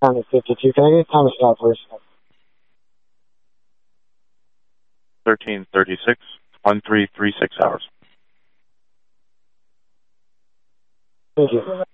Time is 52. Can I get time to start, please? 1336, 1336 hours. Thank you.